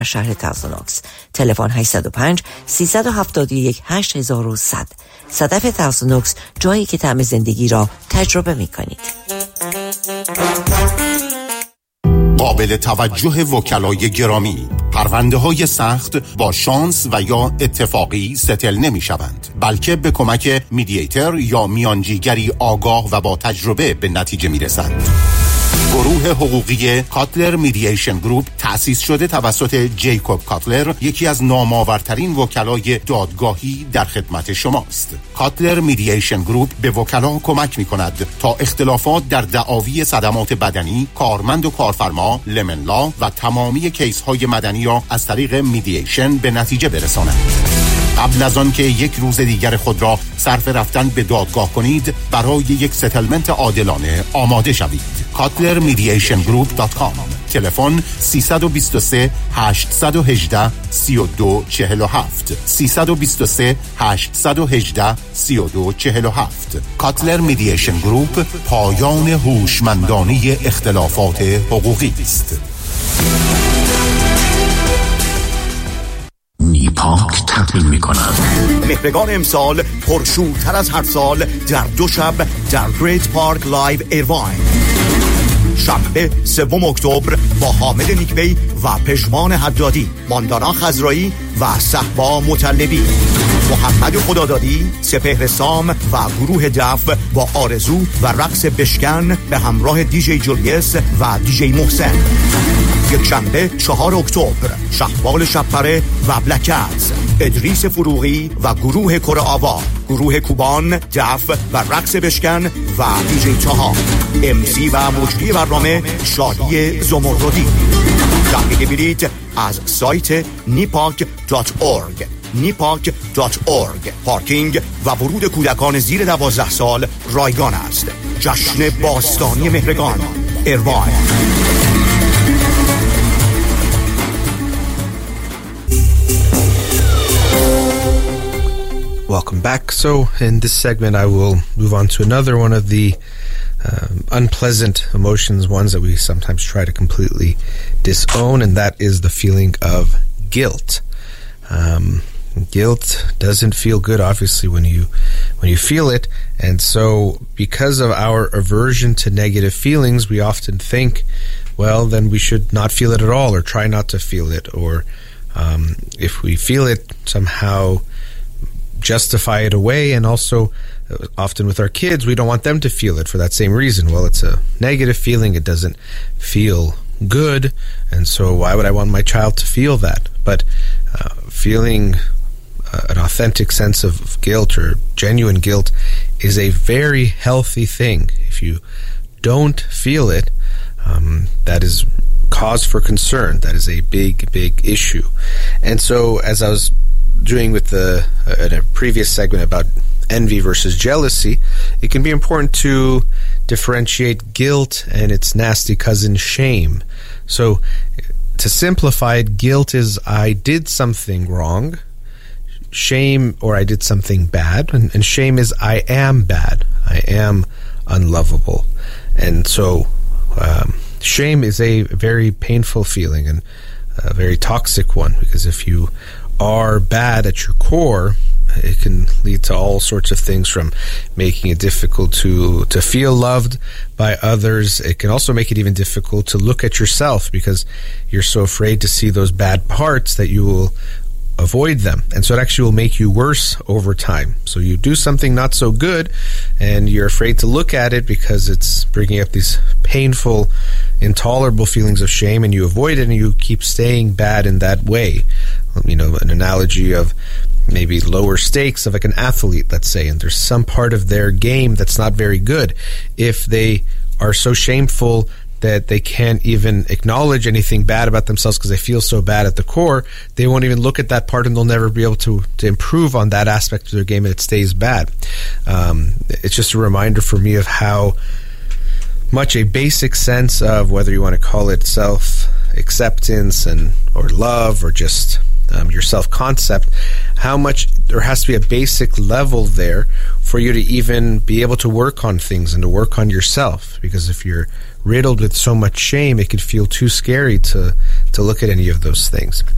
شهر تاوزنوکس. تلفن 805 371 8100. صدف تاوزنوکس، جایی که طعم زندگی را تجربه می کنید. قابل توجه وکلای گرامی، پرونده های سخت با شانس و یا اتفاقی ستل نمی شوند، بلکه به کمک میدییتر یا میانجیگری آگاه و با تجربه به نتیجه می رسند. گروه حقوقی کاتلر میدییشن گروپ تأسیس شده توسط جیکوب کاتلر، یکی از نامآورترین وکلای دادگاهی در خدمت شماست. کاتلر میدییشن گروپ به وکلا کمک می کند تا اختلافات در دعاوی صدمات بدنی، کارمند و کارفرما، لمن لا و تمامی کیس های مدنی را از طریق میدییشن به نتیجه برساند. قبل از آن که یک روز دیگر خود را صرف رفتن به دادگاه کنید، برای یک ستلمنت عادلانه آماده شوید. KatlerMediationGroup.com. تلفن 323 818 3247 323 818 3247. کاتلر میدییشن گروپ، پایان هوشمندانه اختلافات حقوقی است. نیپاک تقدیم می‌کند. مهرگان امسال پرشورتر از هر سال در 2 شب در گریت پارک لایو ایرواین. شنبه 3 اکتبر با حامد نیکبی و پژمان حدادی، ماندانا خضرایی و صحبا مطلبی، محمد خدادادی، سپهر سام و گروه دف با آرزو و رقص بشکن به همراه دیجی جولیس و دیجی محسن. یک شنبه 4 اکتبر شهبال شبپره و بلکتز، ادریس فروغی و گروه کره آوا، گروه کوبان، دف و رقص بشکن و دیجی تاها. امسی و مجری برنامه شادی زمردی. تحقیق بلیط از سایت nipak.org. nipak.org. پارکینگ و ورود کودکان زیر 12 سال رایگان است. جشن باستانی مهرگان ایرواین. Welcome back. So in this segment, I will move on to another one of the unpleasant emotions, ones that we sometimes try to completely disown, and that is the feeling of guilt. Guilt doesn't feel good, obviously, when you feel it, and so because of our aversion to negative feelings, we often think, well, then we should not feel it at all, or try not to feel it, or if we feel it, somehow justify it away. And also often with our kids, we don't want them to feel it for that same reason. Well, it's a negative feeling, it doesn't feel good, and so why would I want my child to feel that? But feeling an authentic sense of guilt or genuine guilt is a very healthy thing. If you don't feel it, that is cause for concern. That is a big issue. And so as I was doing with in a previous segment about envy versus jealousy, it can be important to differentiate guilt and its nasty cousin shame. So to simplify it, guilt is I did something wrong, shame or I did something bad, and shame is I am bad, I am unlovable. And so shame is a very painful feeling and a very toxic one, because if you are bad at your core, it can lead to all sorts of things, from making it difficult to feel loved by others. It can also make it even difficult to look at yourself, because you're so afraid to see those bad parts that you will avoid them. And so it actually will make you worse over time. So you do something not so good and you're afraid to look at it because it's bringing up these painful, intolerable feelings of shame, and you avoid it and you keep staying bad in that way. You know, an analogy of maybe lower stakes of like an athlete, let's say, and there's some part of their game that's not very good. If they are so shameful that they can't even acknowledge anything bad about themselves because they feel so bad at the core, they won't even look at that part, and they'll never be able to improve on that aspect of their game, and it stays bad. It's just a reminder for me of how much a basic sense of, whether you want to call it self-acceptance or love or just your self-concept, how much there has to be a basic level there for you to even be able to work on things and to work on yourself. Because if you're riddled with so much shame, it could feel too scary to look at any of those things.